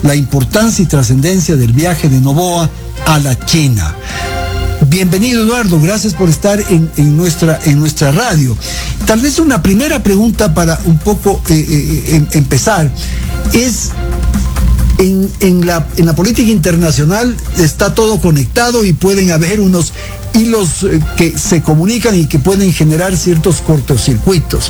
la importancia y trascendencia del viaje de Noboa a la China. Bienvenido, Eduardo, gracias por estar en nuestra radio. Tal vez una primera pregunta para un poco empezar es: en la política internacional está todo conectado y pueden haber unos hilos que se comunican y que pueden generar ciertos cortocircuitos.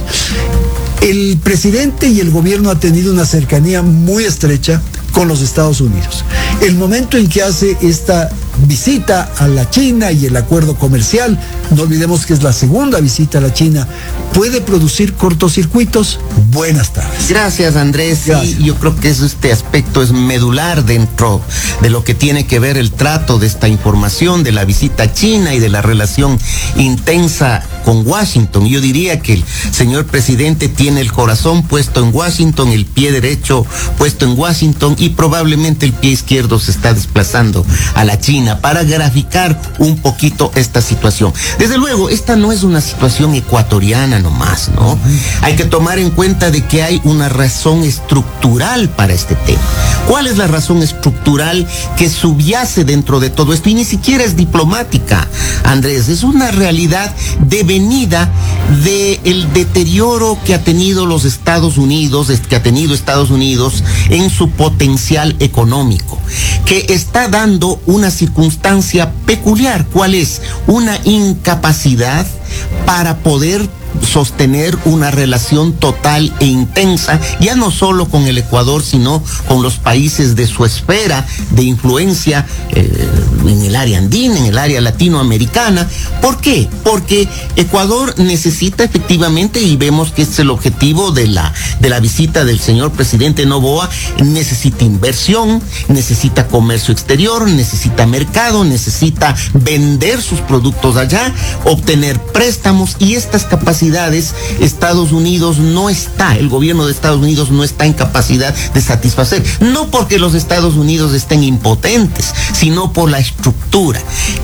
El presidente y el gobierno han tenido una cercanía muy estrecha con los Estados Unidos. El momento en que hace esta visita a la China y el acuerdo comercial, no olvidemos que es la segunda visita a la China, puede producir cortocircuitos. Buenas tardes. Gracias, Andrés. Gracias. Sí, yo creo que este aspecto es medular dentro de lo que tiene que ver el trato de esta información de la visita a China y de la relación intensa con Washington. Yo diría que el señor presidente tiene el corazón puesto en Washington, el pie derecho puesto en Washington y probablemente el pie izquierdo se está desplazando a la China para graficar un poquito esta situación. Desde luego, esta no es una situación ecuatoriana nomás, ¿no? Hay que tomar en cuenta de que hay una razón estructural para este tema. ¿Cuál es la razón estructural que subyace dentro de todo esto? Y ni siquiera es diplomática, Andrés, es una realidad devenida del deterioro que ha tenido los Estados Unidos, que ha tenido Estados Unidos en su potencial económico, que está dando una circunstancia peculiar. ¿Cuál es? Una incapacidad para poder sostener una relación total e intensa, ya no solo con el Ecuador, sino con los países de su esfera de influencia en el área andina, en el área latinoamericana. ¿Por qué? Porque Ecuador necesita efectivamente, y vemos que este es el objetivo de la visita del señor presidente Noboa, necesita inversión, necesita comercio exterior, necesita mercado, necesita vender sus productos allá, obtener préstamos, y estas capacidades Estados Unidos no está, el gobierno de Estados Unidos no está en capacidad de satisfacer, no porque los Estados Unidos estén impotentes, sino por la estructura.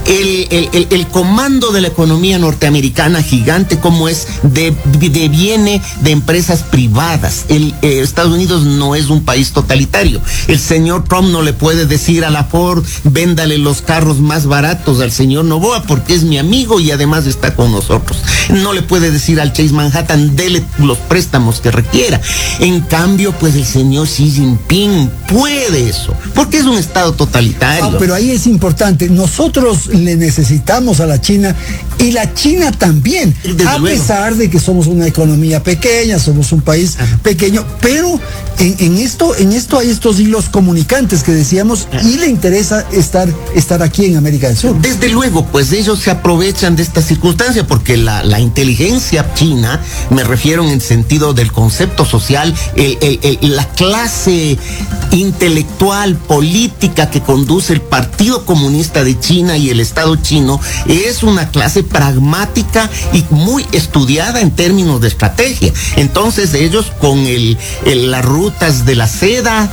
El comando de la economía norteamericana, gigante como es, viene de empresas privadas. Estados Unidos no es un país totalitario. El señor Trump no le puede decir a la Ford, véndale los carros más baratos al señor Noboa porque es mi amigo y además está con nosotros. No le puede decir al Chase Manhattan, dele los préstamos que requiera. En cambio, pues el señor Xi Jinping puede eso, porque es un estado totalitario. Pero ahí es importante, nosotros le necesitamos a la China y la China también, pesar de que somos una economía pequeña, somos un país pequeño, pero en esto hay estos hilos comunicantes que decíamos, y le interesa estar aquí en América del Sur. Desde luego, pues ellos se aprovechan de esta circunstancia porque la inteligencia china, me refiero en el sentido del concepto social, la clase intelectual, política que conduce el Partido Comunista de China y el Estado chino, es una clase pragmática y muy estudiada en términos de estrategia. Entonces ellos con las rutas de la seda,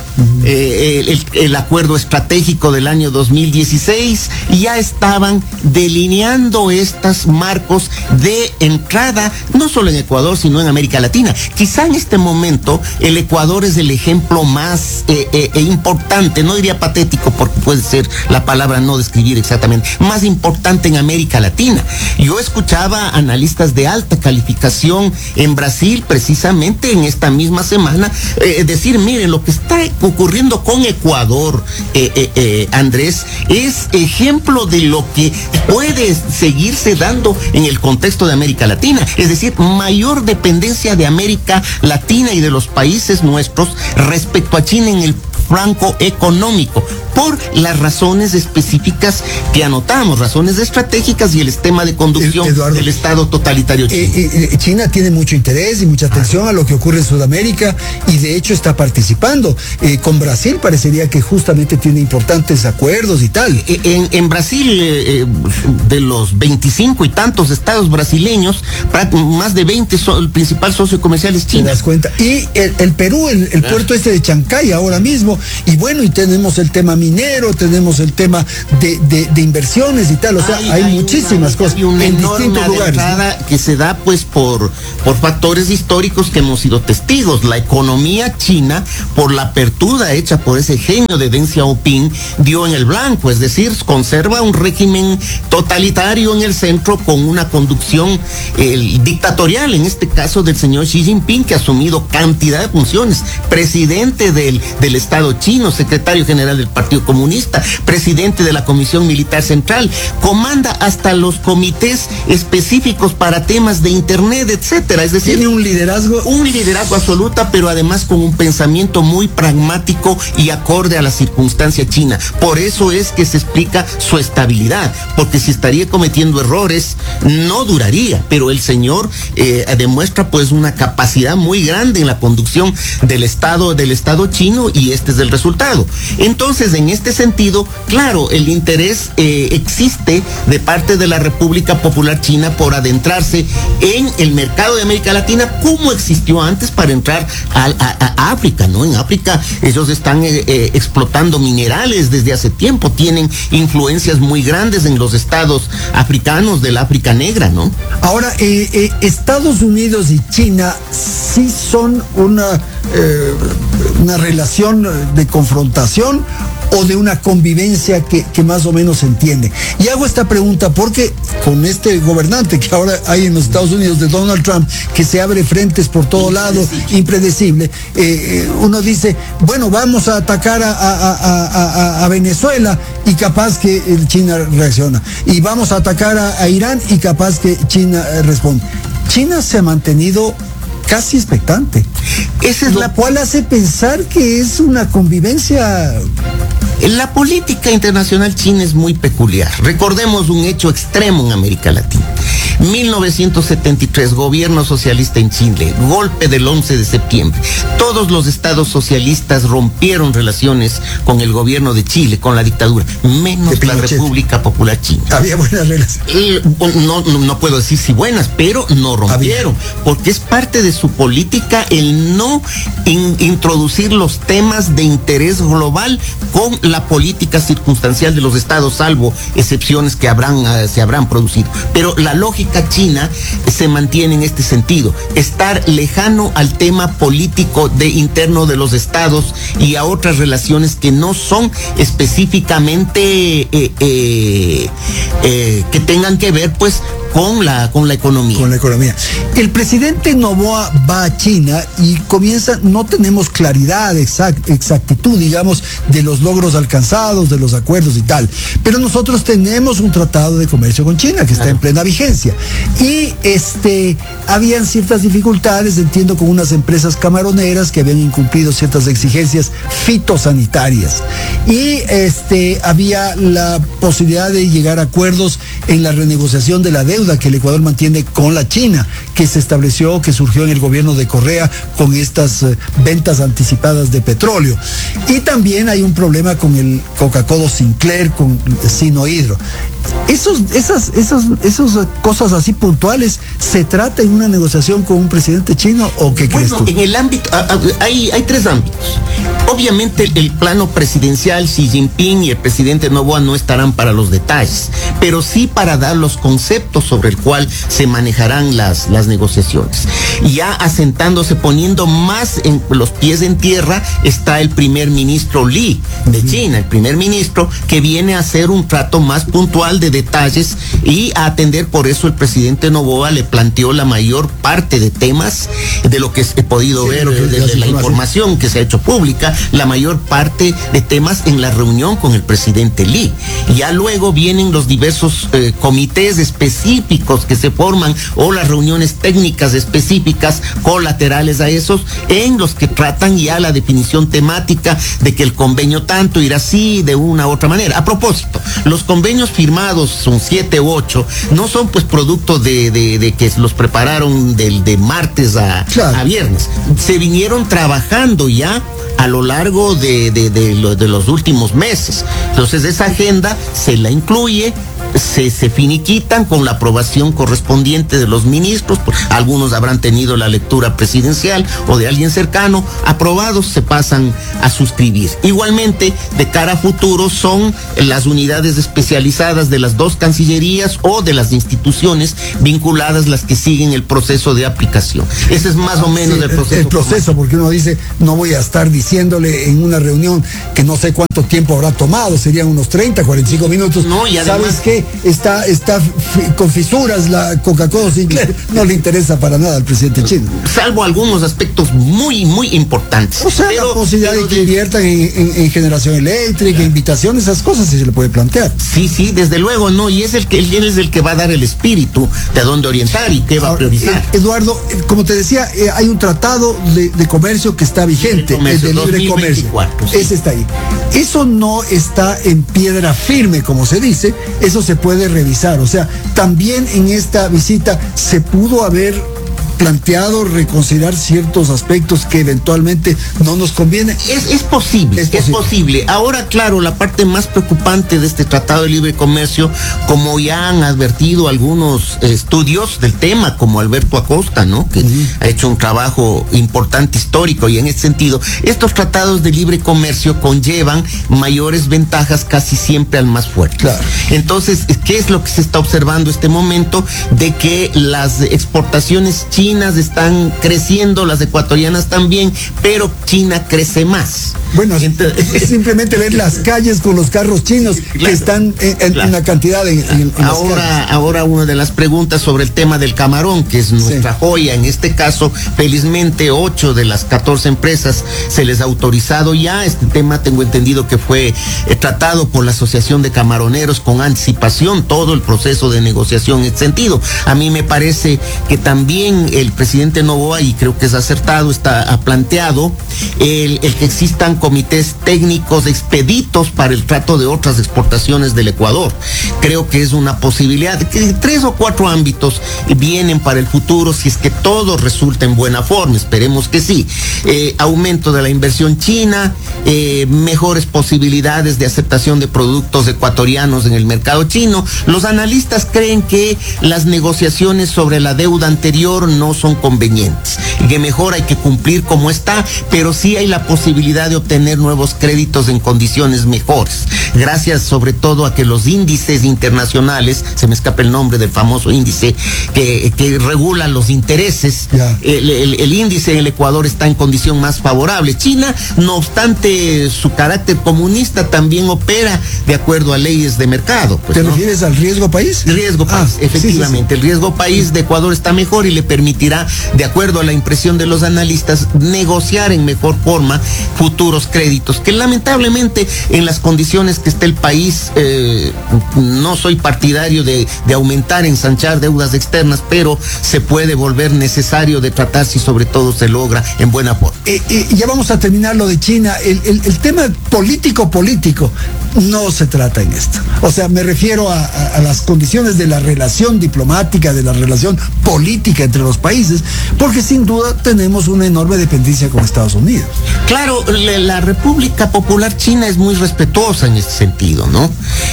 el acuerdo estratégico del año 2016, ya estaban delineando estos marcos de entrada, no solo en Ecuador, sino en América Latina. Quizá en este momento el Ecuador es el ejemplo más importante, no diría patético porque puede ser la palabra no describir exactamente, más importante en América Latina. Yo escuchaba analistas de alta calificación en Brasil, precisamente en esta misma semana, decir, miren, lo que está ocurriendo con Ecuador, Andrés, es ejemplo de lo que puede seguirse dando en el contexto de América Latina, es decir, mayor dependencia de América Latina y de los países nuestros respecto a China en el flanco económico, por las razones específicas que anotamos, razones estratégicas y el esquema de conducción del Estado totalitario chino. China tiene mucho interés y mucha atención a lo que ocurre en Sudamérica y de hecho está participando. Con Brasil parecería que justamente tiene importantes acuerdos y tal. En Brasil, de los 25 y tantos estados brasileños, más de 20 son el principal socio comercial es China. ¿Te das cuenta? Y el Perú, el puerto de Chancay ahora mismo, y bueno, y tenemos el tema minero, tenemos el tema de inversiones y tal, o sea, hay muchísimas cosas en distintos lugares, ¿no? Que se da pues por factores históricos que hemos sido testigos. La economía china, por la apertura hecha por ese genio de Deng Xiaoping, dio en el blanco, es decir, conserva un régimen totalitario en el centro con una conducción dictatorial, en este caso del señor Xi Jinping, que ha asumido cantidad de funciones: presidente del Estado chino, secretario general del Partido Comunista, presidente de la Comisión Militar Central, comanda hasta los comités específicos para temas de internet, etcétera. Es decir, tiene un liderazgo absoluta, pero además con un pensamiento muy pragmático y acorde a la circunstancia china. Por eso es que se explica su estabilidad, porque si estaría cometiendo errores no duraría, pero el señor demuestra pues una capacidad muy grande en la conducción del Estado chino, y este es el resultado. Entonces, en este sentido, claro, el interés existe de parte de la República Popular China por adentrarse en el mercado de América Latina, como existió antes para entrar a África, ¿no? En África ellos están explotando minerales desde hace tiempo, tienen influencias muy grandes en los estados africanos del África Negra, ¿no? Ahora, Estados Unidos y China sí son una relación de confrontación o de una convivencia que más o menos se entiende. Y hago esta pregunta porque con este gobernante que ahora hay en los Estados Unidos, de Donald Trump, que se abre frentes por todo lado, impredecible, uno dice, bueno, vamos a atacar a Venezuela y capaz que China reacciona, y vamos a atacar a Irán y capaz que China responde. China se ha mantenido casi expectante. Esa es lo cual hace pensar que es una convivencia. La política internacional china es muy peculiar. Recordemos un hecho extremo en América Latina. 1973, gobierno socialista en Chile, golpe del 11 de septiembre. Todos los estados socialistas rompieron relaciones con el gobierno de Chile, con la dictadura, menos la República Popular China. Había buenas relaciones. No puedo decir si buenas, pero no rompieron, porque es parte de su política el no introducir los temas de interés global con la política circunstancial de los estados, salvo excepciones que se habrán producido. Pero la lógica china se mantiene en este sentido: estar lejano al tema político interno de los estados y a otras relaciones que no son específicamente que tengan que ver pues con la economía. Con la economía. El presidente Noboa va a China y comienza, no tenemos claridad, exactitud, digamos, de los logros alcanzados, de los acuerdos y tal. Pero nosotros tenemos un tratado de comercio con China que está en plena vigencia. Y habían ciertas dificultades, entiendo, con unas empresas camaroneras que habían incumplido ciertas exigencias fitosanitarias. Y había la posibilidad de llegar a acuerdos en la renegociación de la deuda que el Ecuador mantiene con la China, que se estableció, que surgió en el gobierno de Correa con estas ventas anticipadas de petróleo. Y también hay un problema con el Coca-Cola Sinclair, con Sinohydro. Esas cosas así puntuales, ¿se trata en una negociación con un presidente chino o qué crees tú? En el ámbito, hay tres ámbitos. Obviamente el plano presidencial, Xi Jinping y el presidente Noboa no estarán para los detalles, pero sí para dar los conceptos sobre el cual se manejarán las negociaciones. Ya asentándose, poniendo más en los pies en tierra, está el primer ministro Li de China, el primer ministro que viene a hacer un trato más puntual de detalles y a atender. Por eso el presidente Noboa le planteó la mayor parte de temas de lo que he podido ver de la información que se ha hecho pública, la mayor parte de temas en la reunión con el presidente Li. Ya luego vienen los diversos comités específicos que se forman, o las reuniones técnicas específicas colaterales a esos, en los que tratan ya la definición temática de que el convenio tanto irá así de una u otra manera. A propósito, los convenios firmados, son 7 u 8, no son pues producto de que los prepararon de martes a viernes. Se vinieron trabajando ya a lo largo de los últimos meses. Entonces esa agenda se la incluye se finiquitan con la aprobación correspondiente de los ministros, algunos habrán tenido la lectura presidencial o de alguien cercano, aprobados se pasan a suscribir. Igualmente, de cara a futuro, son las unidades especializadas de las dos cancillerías o de las instituciones vinculadas las que siguen el proceso de aplicación. Ese es más o menos el proceso. El proceso, porque uno dice, no voy a estar diciéndole en una reunión que no sé cuánto tiempo habrá tomado, serían unos 30, 45 minutos. No, y además, ¿sabes qué? Está con fisuras la Coca-Cola Sinclair, no le interesa para nada al presidente chino. Salvo algunos aspectos muy, muy importantes. O sea, la posibilidad de que inviertan en generación eléctrica, invitaciones, esas cosas sí se le puede plantear. Sí, desde luego, no, y es él es el que va a dar el espíritu de a dónde orientar y qué va a priorizar. Eduardo, como te decía, hay un tratado de comercio que está vigente, el de libre comercio. Sí. Ese está ahí. Eso no está en piedra firme, como se dice, eso se puede revisar. O sea, también en esta visita se pudo haber planteado reconsiderar ciertos aspectos que eventualmente no nos conviene. Es posible. Ahora, claro, la parte más preocupante de este Tratado de Libre Comercio, como ya han advertido algunos estudios del tema, como Alberto Acosta, ¿no? Que ha hecho un trabajo importante histórico, y en ese sentido, estos tratados de libre comercio conllevan mayores ventajas casi siempre al más fuerte. Claro. Entonces, ¿qué es lo que se está observando este momento? De que las exportaciones chinas están creciendo, las ecuatorianas también, pero China crece más. Bueno, es simplemente ver las calles con los carros chinos, claro, que están en la cantidad en ahora una de las preguntas sobre el tema del camarón, que es nuestra joya. En este caso, felizmente 8 de las 14 empresas se les ha autorizado ya. Este tema tengo entendido que fue tratado por la Asociación de Camaroneros con anticipación, todo el proceso de negociación en ese sentido. A mí me parece que también el presidente Noboa, y creo que es acertado, ha planteado el que existan comités técnicos expeditos para el trato de otras exportaciones del Ecuador. Creo que es una posibilidad, que 3 o 4 ámbitos vienen para el futuro si es que todo resulta en buena forma, esperemos que sí. Aumento de la inversión china, mejores posibilidades de aceptación de productos ecuatorianos en el mercado chino. Los analistas creen que las negociaciones sobre la deuda anterior no son convenientes, y que mejor hay que cumplir como está, pero sí hay la posibilidad de obtener nuevos créditos en condiciones mejores, gracias sobre todo a que los índices internacionales, se me escapa el nombre del famoso índice que regula los intereses, el índice en el Ecuador está en condición más favorable. China, no obstante su carácter comunista, también opera de acuerdo a leyes de mercado. ¿Te refieres al riesgo país? Riesgo país, efectivamente. Sí. El riesgo país de Ecuador está mejor y le permitirá, de acuerdo a la impresión de los analistas, negociar en mejor forma futuros créditos, que lamentablemente en las condiciones que está el país, no soy partidario de aumentar, ensanchar deudas externas, pero se puede volver necesario de tratar si sobre todo se logra en buena forma. Ya vamos a terminar lo de China. El tema político no se trata en esto. O sea, me refiero a las condiciones de la relación diplomática, de la relación política entre los países, porque sin duda tenemos una enorme dependencia con Estados Unidos. Claro, la República Popular China es muy respetuosa en este sentido, ¿no?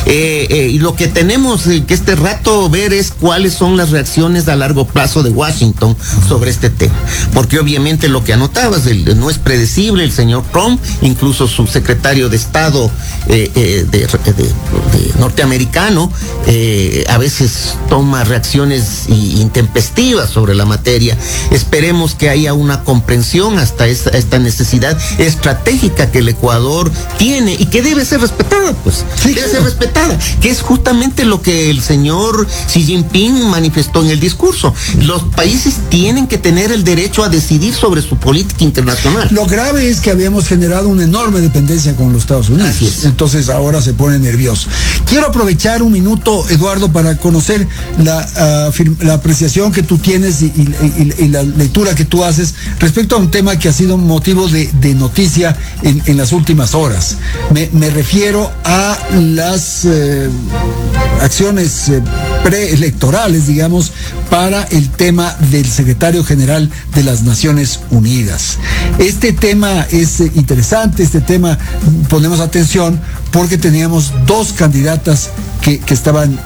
Y lo que tenemos que este rato ver es cuáles son las reacciones a largo plazo de Washington sobre este tema, porque obviamente lo que anotabas, no es predecible. El señor Trump, incluso su secretario de Estado de norteamericano, a veces toma reacciones intempestivas sobre la materia. Esperemos que haya una comprensión hasta esta necesidad estratégica que el Ecuador tiene y que debe ser respetada, pues. Sí, debe ser respetada, que es justamente lo que el señor Xi Jinping manifestó en el discurso. Los países tienen que tener el derecho a decidir sobre su política internacional. Lo grave es que habíamos generado una enorme dependencia con los Estados Unidos. Así es. Entonces ahora se pone nervioso. Quiero aprovechar un minuto, Eduardo, para conocer la apreciación que tú tienes y la lectura que tú haces respecto a un tema que ha sido motivo de noticia en las últimas horas. Me refiero a las acciones preelectorales, digamos, para el tema del secretario general de las Naciones Unidas. Este tema es interesante, este tema ponemos atención porque teníamos 2 candidatas que estaban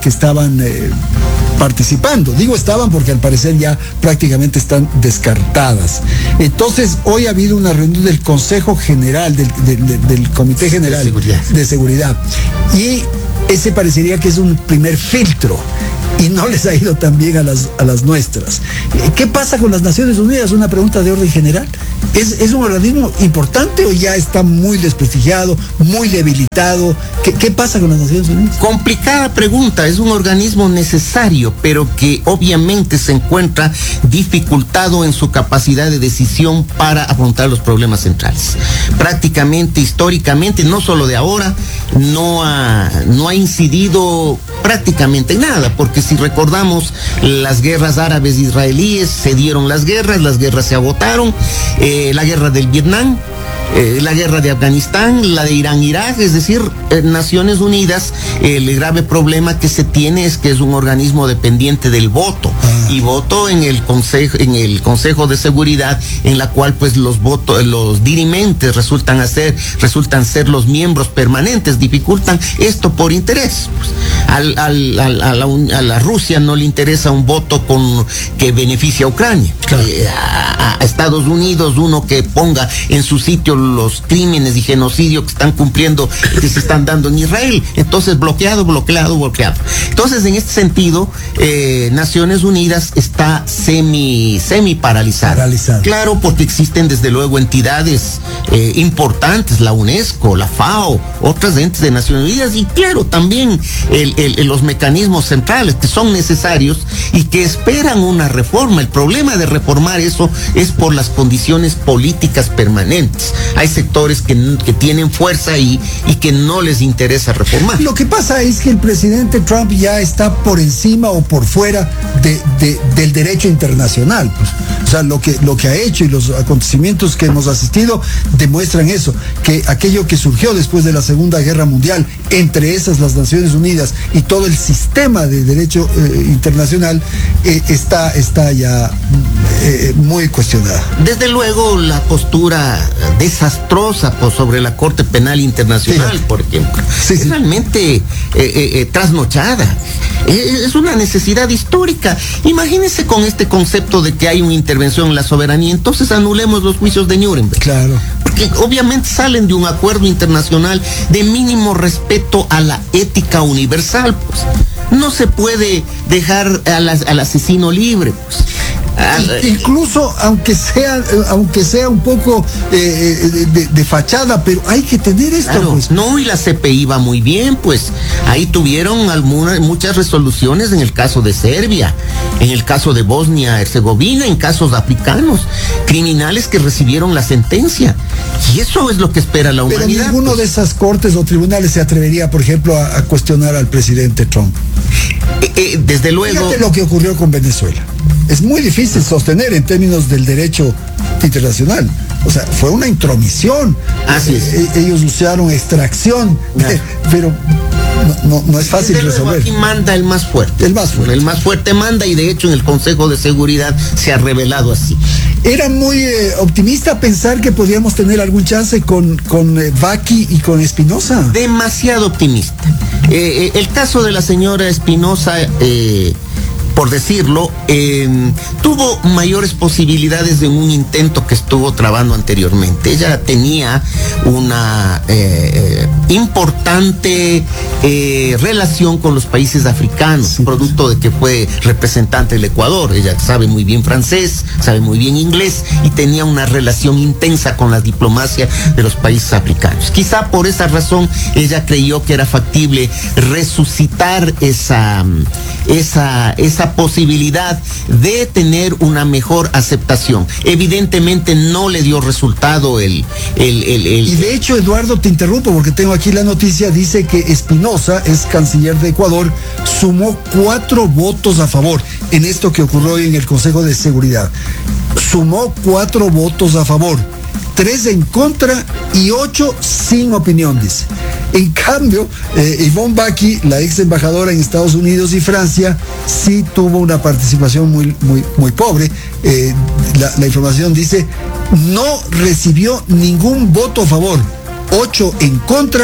participando. Digo estaban porque al parecer ya prácticamente están descartadas. Entonces, hoy ha habido una reunión del Consejo General, del Comité General de Seguridad. Y ese parecería que es un primer filtro. Y no les ha ido tan bien a las nuestras. ¿Qué pasa con las Naciones Unidas? Una pregunta de orden general. ¿Es un organismo importante o ya está muy desprestigiado, muy debilitado? ¿Qué pasa con las Naciones Unidas? Complicada pregunta. Es un organismo necesario, pero que obviamente se encuentra dificultado en su capacidad de decisión para afrontar los problemas centrales. Prácticamente, históricamente, no solo de ahora, no ha incidido prácticamente en nada, porque si recordamos las guerras árabes israelíes, se dieron las guerras se agotaron, la guerra del Vietnam, la guerra de Afganistán, la de Irán-Irak, es decir, Naciones Unidas, el grave problema que se tiene es que es un organismo dependiente del voto, y voto en el Consejo de Seguridad, en la cual pues los dirimentes resultan ser los miembros permanentes, dificultan esto por interés. Pues, a la Rusia no le interesa un voto que beneficie a Ucrania. Claro. A Estados Unidos, uno que ponga en su sitio los crímenes y genocidio que se están dando en Israel. Entonces, bloqueado. Entonces, en este sentido, Naciones Unidas está semi paralizada. Claro, porque existen desde luego entidades importantes, la UNESCO, la FAO, otras entes de Naciones Unidas, y claro, también los mecanismos centrales que son necesarios y que esperan una reforma. El problema de reformar eso es por las condiciones políticas permanentes. Hay sectores que tienen fuerza y que no les interesa reformar. Lo que pasa es que el presidente Trump ya está por encima o por fuera del derecho internacional. Pues. O sea, lo que ha hecho y los acontecimientos que hemos asistido demuestran eso, que aquello que surgió después de la Segunda Guerra Mundial, entre esas las Naciones Unidas y todo el sistema de derecho internacional, está ya muy cuestionada. Desde luego, la postura desastrosa sobre la Corte Penal Internacional, por ejemplo, es realmente trasnochada. Es una necesidad histórica. Imagínense con este concepto de que hay una intervención en la soberanía, entonces anulemos los juicios de Nuremberg. Claro. Porque obviamente salen de un acuerdo internacional de mínimo respeto a la ética universal, pues. No se puede dejar al asesino libre, pues. Incluso aunque sea un poco de fachada, pero hay que tener esto. Claro, pues. No, y la CPI va muy bien, pues ahí tuvieron muchas resoluciones en el caso de Serbia, en el caso de Bosnia-Herzegovina, en casos africanos, criminales que recibieron la sentencia. Y eso es lo que espera la humanidad. Pero ninguno de esas cortes o tribunales se atrevería, por ejemplo, a cuestionar al presidente Trump. Desde luego. Fíjate lo que ocurrió con Venezuela. Es muy difícil sostener en términos del derecho internacional. O sea, fue una intromisión. Así es. Ellos usaron extracción, pero no es fácil resolver. Aquí manda el más fuerte. El más fuerte manda, y de hecho en el Consejo de Seguridad se ha revelado así. Era muy optimista pensar que podíamos tener algún chance con Vaki y con Espinosa. Demasiado optimista. El caso de la señora Espinosa, por decirlo, tuvo mayores posibilidades de un intento que estuvo trabando anteriormente. Ella tenía una importante relación con los países africanos, producto de que fue representante del Ecuador. Ella sabe muy bien francés, sabe muy bien inglés, y tenía una relación intensa con la diplomacia de los países africanos. Quizá por esa razón ella creyó que era factible resucitar esa posibilidad de tener una mejor aceptación. Evidentemente no le dio resultado Y de hecho, Eduardo, te interrumpo porque tengo aquí la noticia, dice que Espinosa, es canciller de Ecuador, sumó 4 votos a favor en esto que ocurrió hoy en el Consejo de Seguridad. Sumó 4 votos a favor, 3 en contra y 8 sin opinión, dice. En cambio, Yvonne Vaki, la ex embajadora en Estados Unidos y Francia, sí tuvo una participación muy pobre. La información dice, no recibió ningún voto a favor, 8 en contra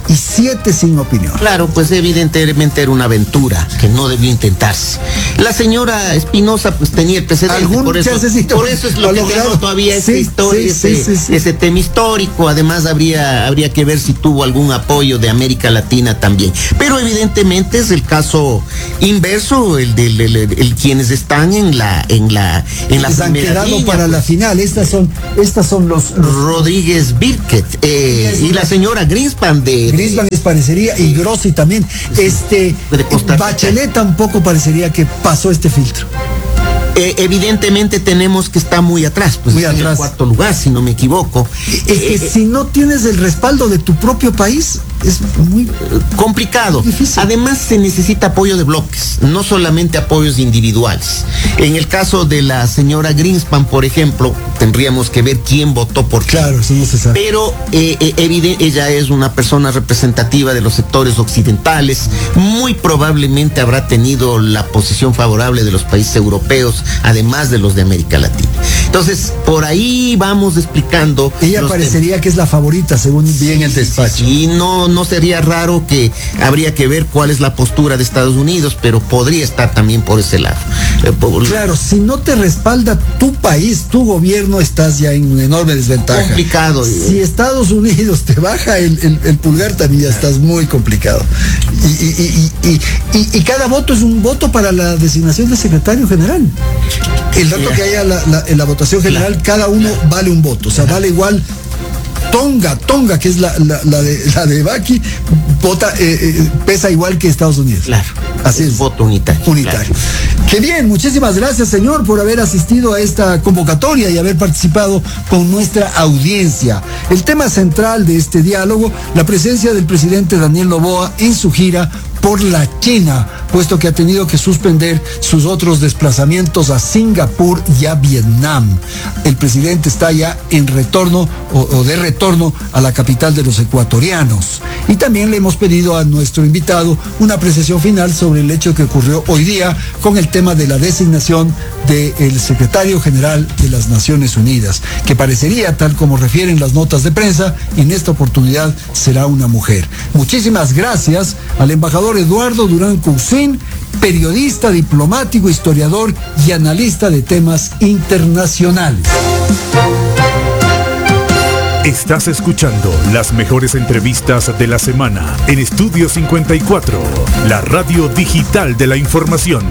y 7 sin opinión. Claro, pues evidentemente era una aventura que no debió intentarse. La señora Espinosa pues tenía el precedente, por eso es lo que tenemos todavía esa historia, ese tema histórico. Además habría que ver si tuvo algún apoyo de América Latina también. Pero evidentemente es el caso inverso, el quienes están en la han quedado línea, para la final. Estas son los Rodríguez Birket y la señora Greenspan parecería, y Grossi también. Bachelet tampoco parecería que pasó este filtro. Evidentemente tenemos que estar muy atrás, pues en el cuarto lugar, si no me equivoco. Es que si no tienes el respaldo de tu propio país, es muy complicado. Difícil. Además se necesita apoyo de bloques, no solamente apoyos individuales. En el caso de la señora Greenspan, por ejemplo, tendríamos que ver quién votó por quién. Claro, eso no se sabe. Pero ella es una persona representativa de los sectores occidentales, muy probablemente habrá tenido la posición favorable de los países europeos, además de los de América Latina. Entonces, por ahí vamos explicando. Ella parecería que es la favorita, según bien el despacho. Y no sería raro, que habría que ver cuál es la postura de Estados Unidos, pero podría estar también por ese lado. Claro, si no te respalda tu país, tu gobierno, estás ya en una enorme desventaja. Complicado. Si Estados Unidos te baja el pulgar, también ya estás muy complicado. Y cada voto es un voto para la designación de secretario general. El dato que haya en la votación general, cada uno vale un voto, o sea, vale igual. Tonga, que es la de Baki, vota, pesa igual que Estados Unidos. Claro. Así es. Voto unitario. Claro. Qué bien, muchísimas gracias, señor, por haber asistido a esta convocatoria y haber participado con nuestra audiencia. El tema central de este diálogo, la presencia del presidente Daniel Noboa en su gira por la China, puesto que ha tenido que suspender sus otros desplazamientos a Singapur y a Vietnam. El presidente está ya en retorno o de retorno a la capital de los ecuatorianos. Y también le hemos pedido a nuestro invitado una apreciación final sobre el hecho que ocurrió hoy día con el tema de la designación del secretario general de las Naciones Unidas, que parecería, tal como refieren las notas de prensa, en esta oportunidad será una mujer. Muchísimas gracias al embajador Eduardo Durán Cousin, periodista, diplomático, historiador y analista de temas internacionales. Estás escuchando las mejores entrevistas de la semana en Estudio 54, la radio digital de la información.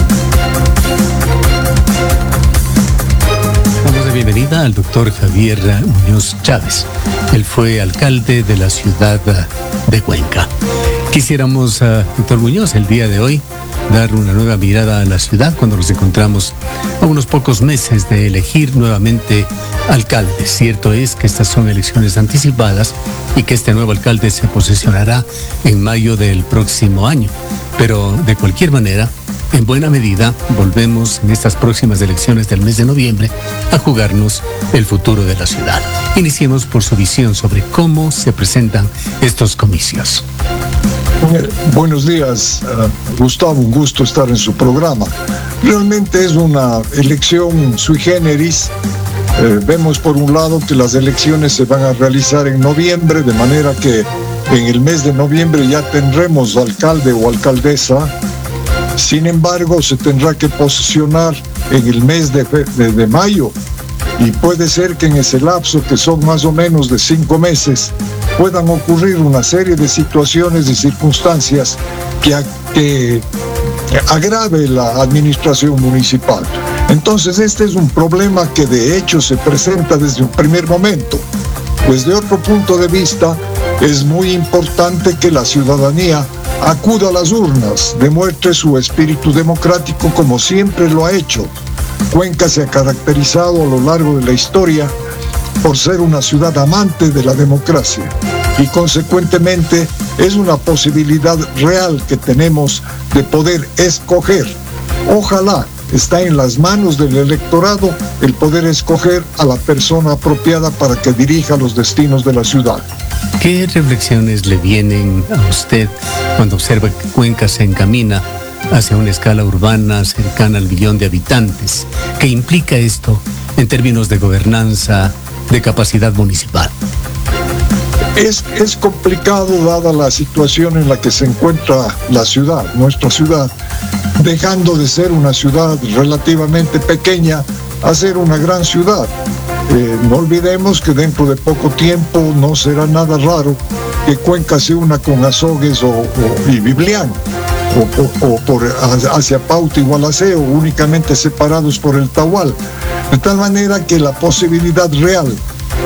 Damos la bienvenida al doctor Javier Muñoz Chávez. Él fue alcalde de la ciudad de Cuenca. Quisiéramos, doctor Muñoz, el día de hoy dar una nueva mirada a la ciudad cuando nos encontramos a unos pocos meses de elegir nuevamente alcalde. Cierto es que estas son elecciones anticipadas y que este nuevo alcalde se posesionará en mayo del próximo año. Pero de cualquier manera, en buena medida, volvemos en estas próximas elecciones del mes de noviembre a jugarnos el futuro de la ciudad. Iniciemos por su visión sobre cómo se presentan estos comicios. Buenos días, Gustavo, un gusto estar en su programa. Realmente es una elección sui generis. Vemos por un lado que las elecciones se van a realizar en noviembre, de manera que en el mes de noviembre ya tendremos alcalde o alcaldesa. Sin embargo, se tendrá que posicionar en el mes de mayo, y puede ser que en ese lapso, que son más o menos de 5 meses, puedan ocurrir una serie de situaciones y circunstancias que agrave la administración municipal. Entonces, este es un problema que de hecho se presenta desde un primer momento. Desde otro punto de vista, es muy importante que la ciudadanía acuda a las urnas, demuestre su espíritu democrático como siempre lo ha hecho. Cuenca se ha caracterizado a lo largo de la historia por ser una ciudad amante de la democracia, y consecuentemente es una posibilidad real que tenemos de poder escoger. Ojalá está en las manos del electorado el poder escoger a la persona apropiada para que dirija los destinos de la ciudad. ¿Qué reflexiones le vienen a usted cuando observa que Cuenca se encamina hacia una escala urbana cercana al 1 millón de habitantes? ¿Qué implica esto en términos de gobernanza, de capacidad municipal? Es complicado dada la situación en la que se encuentra la ciudad, nuestra ciudad, dejando de ser una ciudad relativamente pequeña a ser una gran ciudad. No olvidemos que dentro de poco tiempo no será nada raro que Cuenca se una con Azogues y Biblián, hacia Pauta y Gualaceo, únicamente separados por el Tahual. De tal manera que la posibilidad real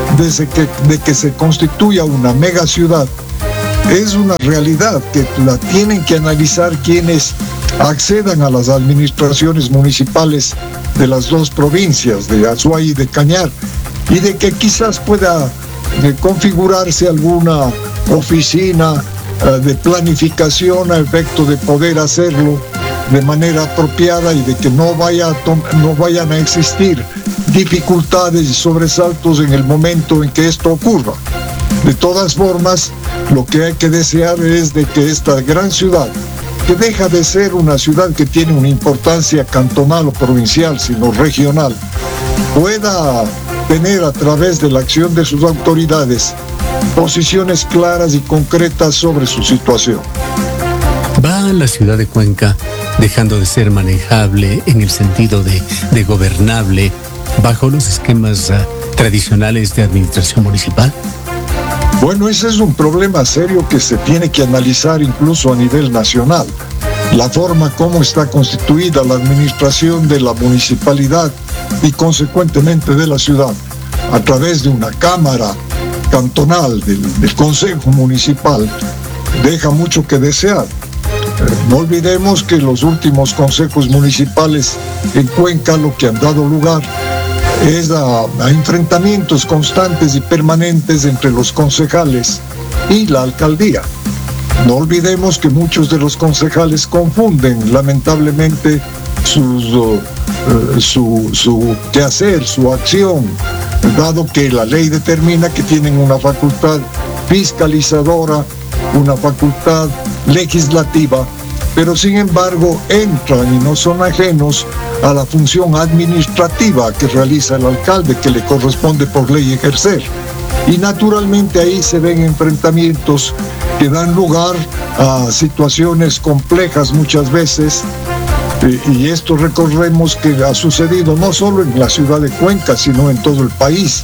de que se constituya una mega ciudad es una realidad que la tienen que analizar quienes accedan a las administraciones municipales de las dos provincias, de Azuay y de Cañar, y de que quizás pueda configurarse alguna oficina de planificación a efecto de poder hacerlo de manera apropiada y de que no vayan a existir dificultades y sobresaltos en el momento en que esto ocurra. De todas formas, lo que hay que desear es de que esta gran ciudad, que deja de ser una ciudad que tiene una importancia cantonal o provincial, sino regional, pueda tener a través de la acción de sus autoridades posiciones claras y concretas sobre su situación. ¿Va la ciudad de Cuenca dejando de ser manejable en el sentido de gobernable bajo los esquemas tradicionales de administración municipal? Bueno, ese es un problema serio que se tiene que analizar incluso a nivel nacional. La forma como está constituida la administración de la municipalidad y consecuentemente de la ciudad a través de una cámara cantonal del Consejo Municipal deja mucho que desear. No olvidemos que los últimos consejos municipales en Cuenca lo que han dado lugar es a enfrentamientos constantes y permanentes entre los concejales y la alcaldía. No olvidemos que muchos de los concejales confunden lamentablemente su quehacer, su acción, dado que la ley determina que tienen una facultad fiscalizadora, una facultad legislativa, pero sin embargo entran y no son ajenos a la función administrativa que realiza el alcalde, que le corresponde por ley ejercer. Y naturalmente ahí se ven enfrentamientos que dan lugar a situaciones complejas muchas veces, y esto recordemos que ha sucedido no solo en la ciudad de Cuenca, sino en todo el país.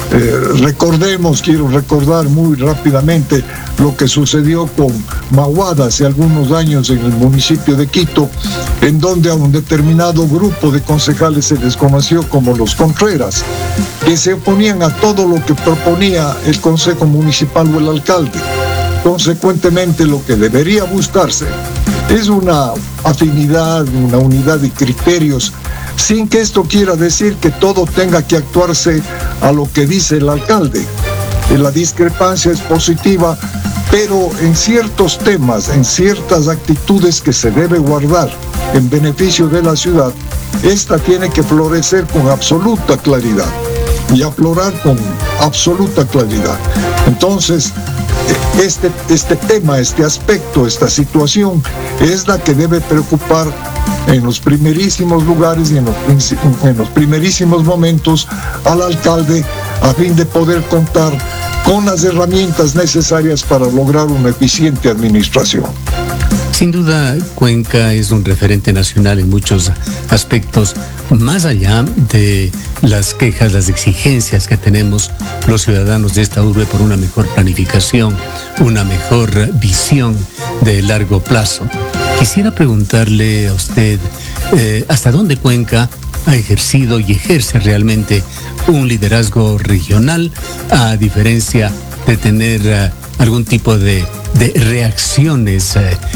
Quiero recordar muy rápidamente lo que sucedió con Mahuada hace algunos años en el municipio de Quito, en donde a un determinado grupo de concejales se les conoció como los Contreras, que se oponían a todo lo que proponía el Consejo Municipal o el alcalde. Consecuentemente, lo que debería buscarse es una afinidad, una unidad de criterios, sin que esto quiera decir que todo tenga que actuarse a lo que dice el alcalde. La discrepancia es positiva, pero en ciertos temas, en ciertas actitudes que se debe guardar en beneficio de la ciudad, esta tiene que florecer con absoluta claridad y aflorar con absoluta claridad. Entonces, este tema, este aspecto, esta situación es la que debe preocupar en los primerísimos lugares y en los primerísimos momentos al alcalde, a fin de poder contar con las herramientas necesarias para lograr una eficiente administración. Sin duda, Cuenca es un referente nacional en muchos aspectos, más allá de las quejas, las exigencias que tenemos los ciudadanos de esta urbe por una mejor planificación, una mejor visión de largo plazo. Quisiera preguntarle a usted, ¿hasta dónde Cuenca ha ejercido y ejerce realmente un liderazgo regional, a diferencia de tener algún tipo de reacciones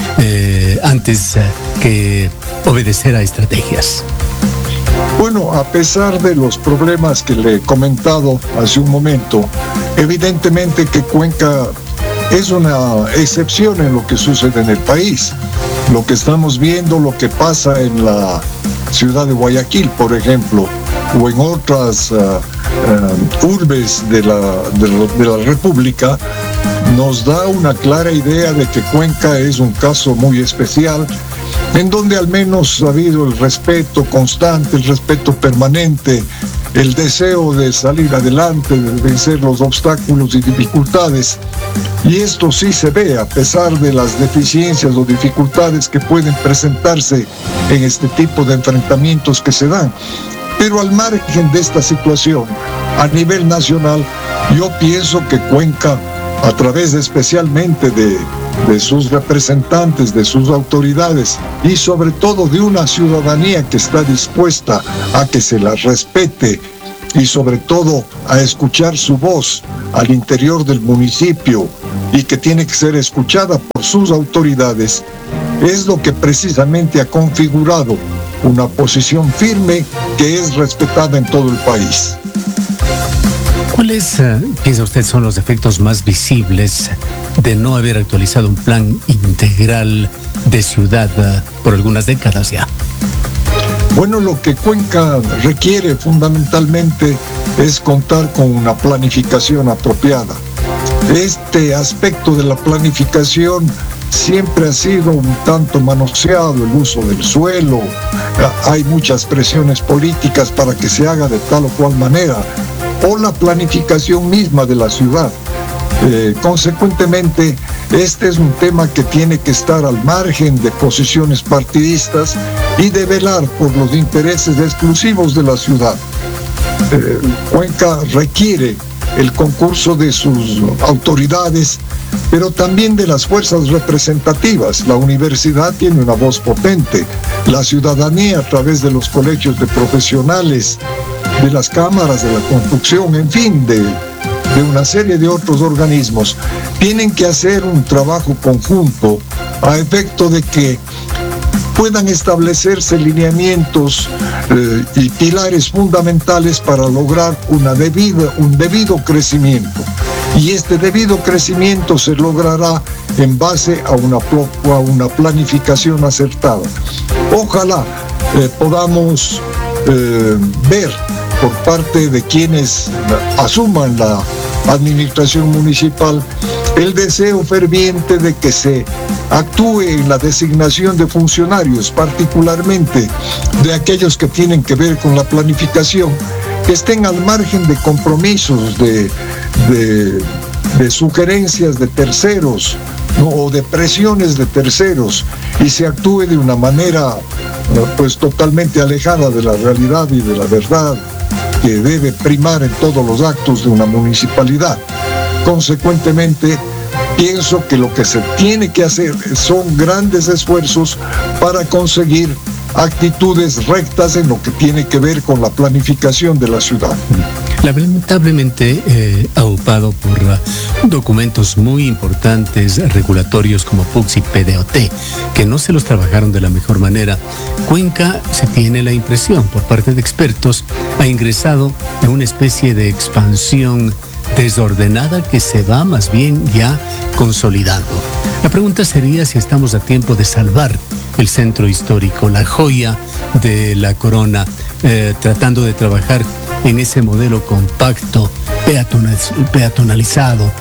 antes que obedecer a estrategias? Bueno, a pesar de los problemas que le he comentado hace un momento, evidentemente que Cuenca es una excepción en lo que sucede en el país. Lo que estamos viendo, lo que pasa en la ciudad de Guayaquil, por ejemplo, o en otras urbes de la República, nos da una clara idea de que Cuenca es un caso muy especial, en donde al menos ha habido el respeto constante, el respeto permanente el deseo de salir adelante, de vencer los obstáculos y dificultades. Y esto sí se ve a pesar de las deficiencias o dificultades que pueden presentarse en este tipo de enfrentamientos que se dan. Pero al margen de esta situación, a nivel nacional, yo pienso que Cuenca, a través especialmente de sus representantes, de sus autoridades y sobre todo de una ciudadanía que está dispuesta a que se la respete y sobre todo a escuchar su voz al interior del municipio y que tiene que ser escuchada por sus autoridades, es lo que precisamente ha configurado una posición firme que es respetada en todo el país. ¿Cuáles, piensa usted, son los efectos más visibles de no haber actualizado un plan integral de ciudad por algunas décadas ya? Bueno, lo que Cuenca requiere fundamentalmente es contar con una planificación apropiada. Este aspecto de la planificación siempre ha sido un tanto manoseado, el uso del suelo. Hay muchas presiones políticas para que se haga de tal o cual manera, o la planificación misma de la ciudad. Consecuentemente, este es un tema que tiene que estar al margen de posiciones partidistas y de velar por los intereses exclusivos de la ciudad. Cuenca requiere el concurso de sus autoridades, pero también de las fuerzas representativas. La universidad tiene una voz potente, la ciudadanía a través de los colegios de profesionales, de las cámaras de la construcción, en fin, de una serie de otros organismos, tienen que hacer un trabajo conjunto a efecto de que puedan establecerse lineamientos y pilares fundamentales para lograr un debido crecimiento. Y este debido crecimiento se logrará en base a una planificación acertada. Ojalá podamos ver por parte de quienes asuman la administración municipal el deseo ferviente de que se actúe en la designación de funcionarios, particularmente de aquellos que tienen que ver con la planificación, que estén al margen de compromisos, de sugerencias de terceros, ¿no? O de presiones de terceros, y se actúe de una manera pues totalmente alejada de la realidad y de la verdad que debe primar en todos los actos de una municipalidad. Consecuentemente, pienso que lo que se tiene que hacer son grandes esfuerzos para conseguir actitudes rectas en lo que tiene que ver con la planificación de la ciudad. Lamentablemente, aupado por documentos muy importantes regulatorios como PUCS y PDOT, que no se los trabajaron de la mejor manera, Cuenca, se tiene la impresión por parte de expertos, ha ingresado en una especie de expansión desordenada que se va más bien ya consolidando. La pregunta sería si estamos a tiempo de salvar el centro histórico, la joya de la corona, tratando de trabajar en ese modelo compacto, peatonalizado,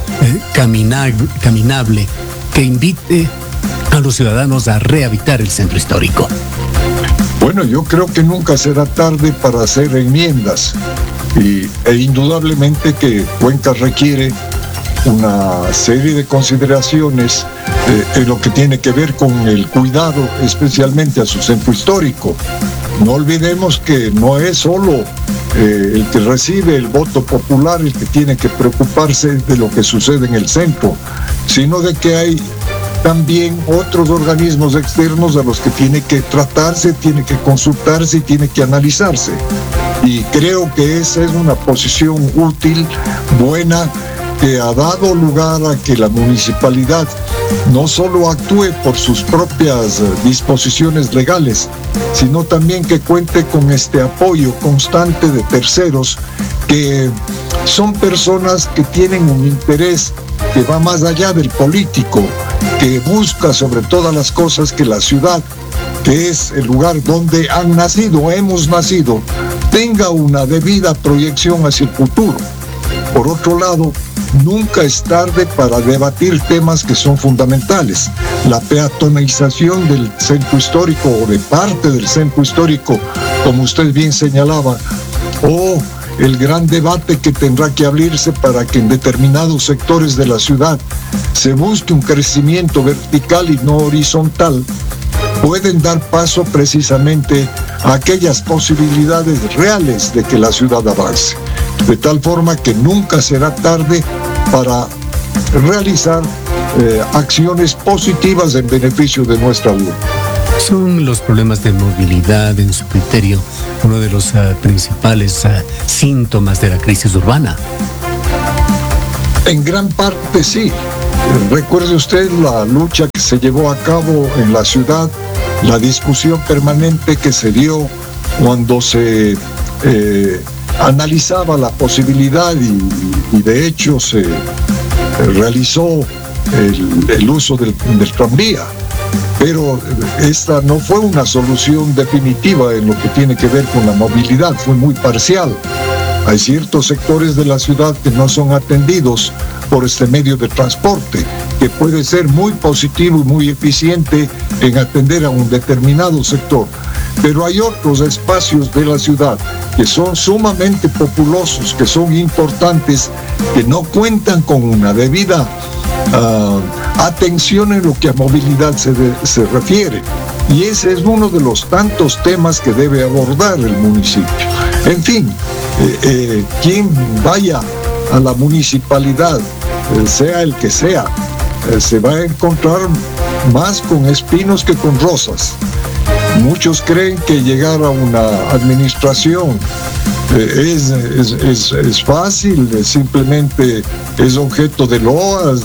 caminable, que invite a los ciudadanos a rehabitar el centro histórico. Bueno, yo creo que nunca será tarde para hacer enmiendas e indudablemente que Cuenca requiere una serie de consideraciones en lo que tiene que ver con el cuidado especialmente a su centro histórico. No olvidemos que no es solo el que recibe el voto popular el que tiene que preocuparse de lo que sucede en el centro, sino de que hay también otros organismos externos a los que tiene que tratarse, tiene que consultarse y tiene que analizarse. Y creo que esa es una posición útil, buena, que ha dado lugar a que la municipalidad no solo actúe por sus propias disposiciones legales, sino también que cuente con este apoyo constante de terceros que son personas que tienen un interés que va más allá del político, que busca sobre todas las cosas que la ciudad, que es el lugar donde hemos nacido, tenga una debida proyección hacia el futuro. Por otro lado, nunca es tarde para debatir temas que son fundamentales. La peatonalización del centro histórico o de parte del centro histórico, como usted bien señalaba, o el gran debate que tendrá que abrirse para que en determinados sectores de la ciudad se busque un crecimiento vertical y no horizontal, pueden dar paso precisamente a aquellas posibilidades reales de que la ciudad avance, de tal forma que nunca será tarde para realizar acciones positivas en beneficio de nuestra vida. ¿Son los problemas de movilidad, en su criterio, uno de los principales síntomas de la crisis urbana? En gran parte sí. Recuerde usted la lucha que se llevó a cabo en la ciudad, la discusión permanente que se dio cuando se analizaba la posibilidad y de hecho se realizó el uso del tranvía. Pero esta no fue una solución definitiva en lo que tiene que ver con la movilidad, fue muy parcial. Hay ciertos sectores de la ciudad que no son atendidos por este medio de transporte, que puede ser muy positivo y muy eficiente en atender a un determinado sector. Pero hay otros espacios de la ciudad que son sumamente populosos, que son importantes, que no cuentan con una debida atención en lo que a movilidad se refiere. Y ese es uno de los tantos temas que debe abordar el municipio. En fin, quien vaya a la municipalidad, sea el que sea, se va a encontrar más con espinos que con rosas. Muchos creen que llegar a una administración es fácil, simplemente es objeto de loas,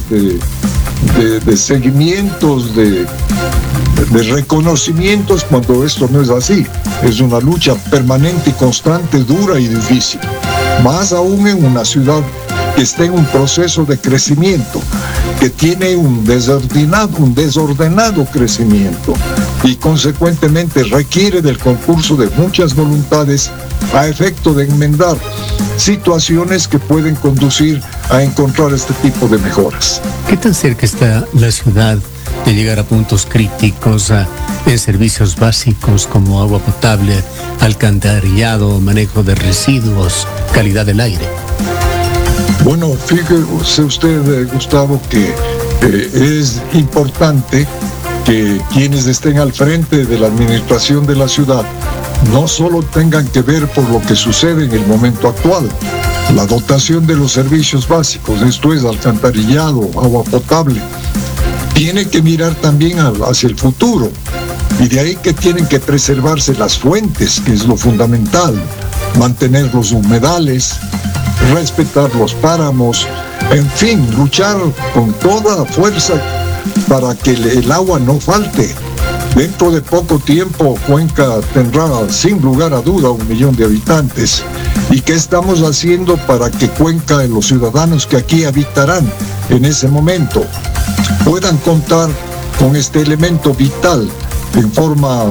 de seguimientos, de reconocimientos, cuando esto no es así. Es una lucha permanente y constante, dura y difícil. Más aún en una ciudad que está en un proceso de crecimiento, que tiene un desordenado crecimiento y consecuentemente requiere del concurso de muchas voluntades a efecto de enmendar situaciones que pueden conducir a encontrar este tipo de mejoras. ¿Qué tan cerca está la ciudad de llegar a puntos críticos en servicios básicos como agua potable, alcantarillado, manejo de residuos, calidad del aire? Bueno, fíjese usted, Gustavo, que es importante que quienes estén al frente de la administración de la ciudad no solo tengan que ver por lo que sucede en el momento actual, la dotación de los servicios básicos, esto es alcantarillado, agua potable, tiene que mirar también hacia el futuro, y de ahí que tienen que preservarse las fuentes, que es lo fundamental, mantener los humedales, respetar los páramos, en fin, luchar con toda fuerza para que el agua no falte. Dentro de poco tiempo Cuenca tendrá sin lugar a duda 1 millón de habitantes. ¿Y qué estamos haciendo para que Cuenca y los ciudadanos que aquí habitarán en ese momento puedan contar con este elemento vital en forma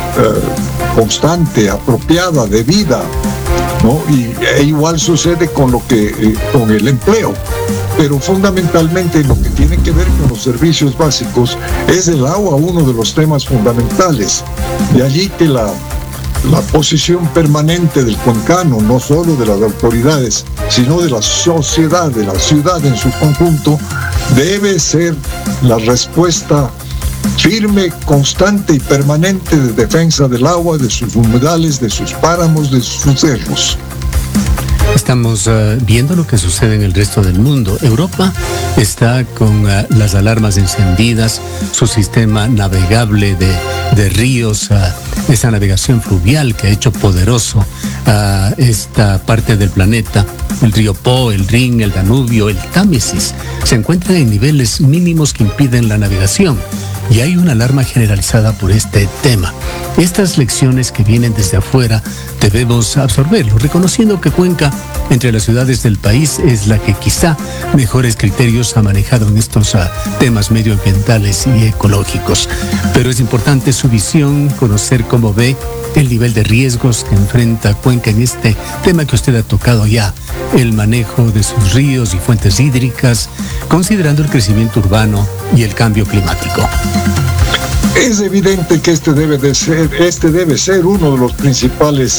constante, apropiada, debida, ¿no? E igual sucede con con el empleo, pero fundamentalmente lo que tiene que ver con los servicios básicos es el agua, uno de los temas fundamentales. De allí que la posición permanente del cuencano, no solo de las autoridades, sino de la sociedad, de la ciudad en su conjunto, debe ser la respuesta firme, constante y permanente de defensa del agua, de sus humedales, de sus páramos, de sus cerros. Estamos viendo lo que sucede en el resto del mundo. Europa está con las alarmas encendidas, su sistema navegable de ríos, esa navegación fluvial que ha hecho poderoso a esta parte del planeta. El río Po, el Rin, el Danubio, el Támesis se encuentran en niveles mínimos que impiden la navegación. Y hay una alarma generalizada por este tema. Estas lecciones que vienen desde afuera debemos absorberlo, reconociendo que Cuenca, entre las ciudades del país, es la que quizá mejores criterios ha manejado en estos temas medioambientales y ecológicos. Pero es importante su visión, conocer cómo ve el nivel de riesgos que enfrenta Cuenca en este tema que usted ha tocado ya, el manejo de sus ríos y fuentes hídricas, considerando el crecimiento urbano y el cambio climático. Es evidente que este debe ser uno de los principales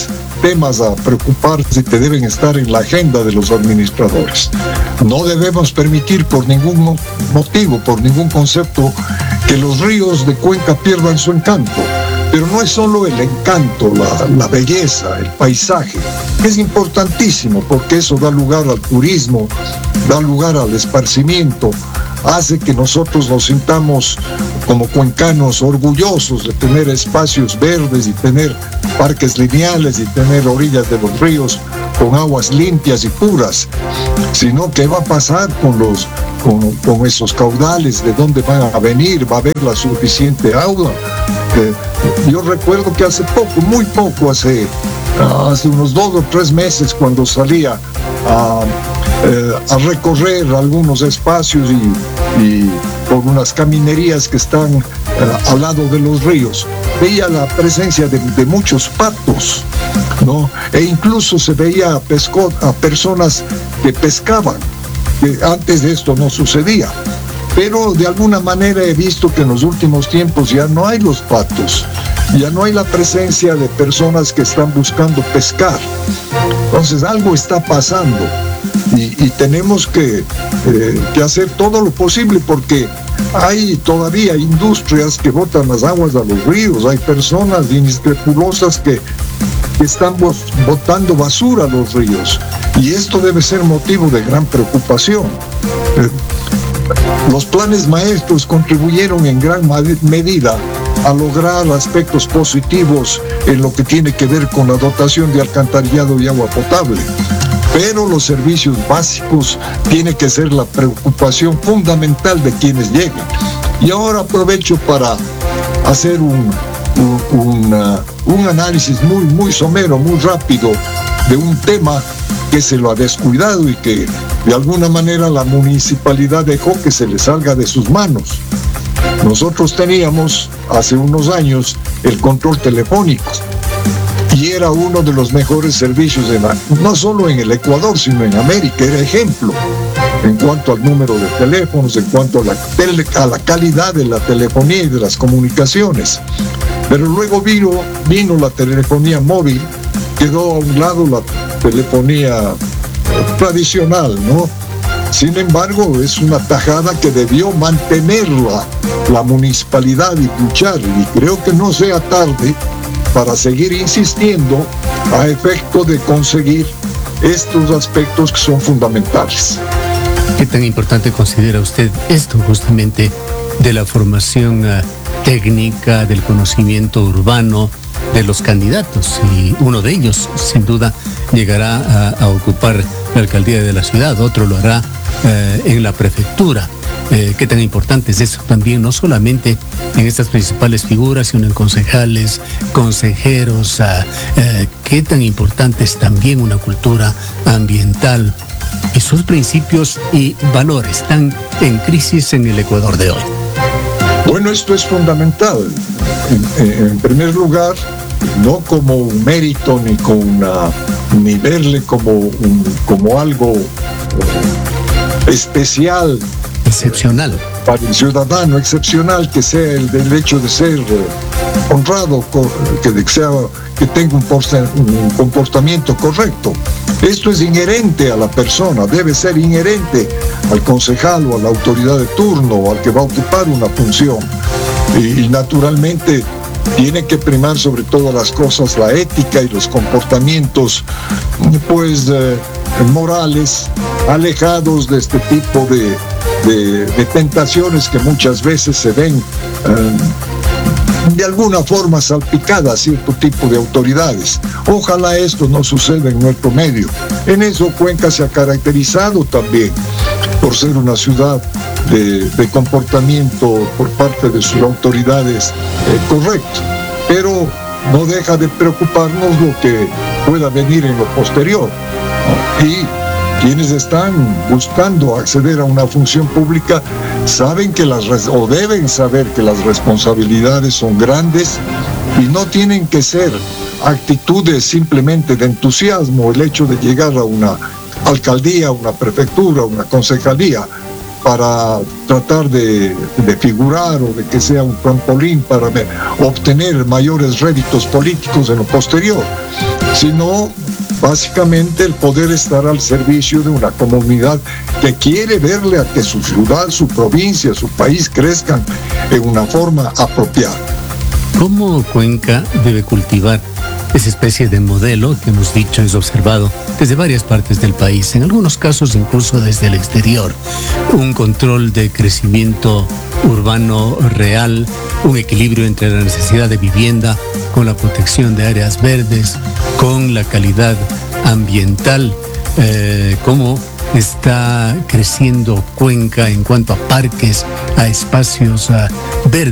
temas a preocuparse que deben estar en la agenda de los administradores. No debemos permitir por ningún motivo, por ningún concepto, que los ríos de Cuenca pierdan su encanto. Pero no es solo el encanto, la belleza, el paisaje, que es importantísimo porque eso da lugar al turismo, da lugar al esparcimiento, hace que nosotros nos sintamos como cuencanos orgullosos de tener espacios verdes y tener parques lineales y tener orillas de los ríos con aguas limpias y puras, sino que va a pasar con esos caudales, de dónde van a venir, va a haber la suficiente agua. Yo recuerdo que hace poco, muy poco, hace unos 2 o 3 meses, cuando salía a recorrer algunos espacios y por unas caminerías que están al lado de los ríos, veía la presencia de muchos patos, ¿no? E incluso se veía a personas que pescaban, que antes de esto no sucedía. Pero de alguna manera he visto que en los últimos tiempos ya no hay los patos, ya no hay la presencia de personas que están buscando pescar. Entonces algo está pasando y tenemos que hacer todo lo posible, porque hay todavía industrias que botan las aguas a los ríos, hay personas inescrupulosas que están botando basura a los ríos, y esto debe ser motivo de gran preocupación. Los planes maestros contribuyeron en gran medida a lograr aspectos positivos en lo que tiene que ver con la dotación de alcantarillado y agua potable. Pero los servicios básicos tienen que ser la preocupación fundamental de quienes lleguen. Y ahora aprovecho para hacer un análisis muy somero, muy rápido de un tema que se lo ha descuidado y que de alguna manera la municipalidad dejó que se le salga de sus manos. Nosotros teníamos hace unos años el control telefónico y era uno de los mejores servicios no solo en el Ecuador, sino en América. Era ejemplo en cuanto al número de teléfonos, en cuanto a la calidad de la telefonía y de las comunicaciones. Pero luego vino la telefonía móvil, quedó a un lado la telefonía tradicional, ¿no? Sin embargo, es una tajada que debió mantenerla la municipalidad y luchar, y creo que no sea tarde para seguir insistiendo a efecto de conseguir estos aspectos que son fundamentales. ¿Qué tan importante considera usted esto justamente de la formación técnica, del conocimiento urbano de los candidatos? Y uno de ellos, sin duda, llegará a ocupar la alcaldía de la ciudad, otro lo hará en la prefectura. ¿Qué tan importante es eso también, no solamente en estas principales figuras, sino en concejales, consejeros? ¿Qué tan importante es también una cultura ambiental y sus principios y valores están en crisis en el Ecuador de hoy? Bueno, esto es fundamental. En primer lugar, no como un mérito ni verle como algo especial, excepcional para el ciudadano, excepcional, que sea el hecho de ser honrado, que tenga un comportamiento correcto. Esto es inherente a la persona, debe ser inherente al concejal o a la autoridad de turno o al que va a ocupar una función. Y naturalmente tiene que primar sobre todas las cosas la ética y los comportamientos morales, alejados de este tipo de tentaciones que muchas veces se ven de alguna forma salpicadas a cierto tipo de autoridades. Ojalá esto no suceda en nuestro medio. En eso Cuenca se ha caracterizado también por ser una ciudad de comportamiento por parte de sus autoridades correcto, pero no deja de preocuparnos lo que pueda venir en lo posterior, ¿no? Y quienes están buscando acceder a una función pública saben que deben saber que las responsabilidades son grandes y no tienen que ser actitudes simplemente de entusiasmo el hecho de llegar a una alcaldía, una prefectura, una concejalía. para tratar de figurar o de que sea un trampolín para obtener mayores réditos políticos en lo posterior, sino básicamente el poder estar al servicio de una comunidad que quiere verle a que su ciudad, su provincia, su país crezcan en una forma apropiada. ¿Cómo Cuenca debe cultivar esa especie de modelo que hemos dicho es observado desde varias partes del país, en algunos casos incluso desde el exterior? Un control de crecimiento urbano real, un equilibrio entre la necesidad de vivienda con la protección de áreas verdes, con la calidad ambiental. ¿Cómo está creciendo Cuenca en cuanto a parques, a espacios verdes?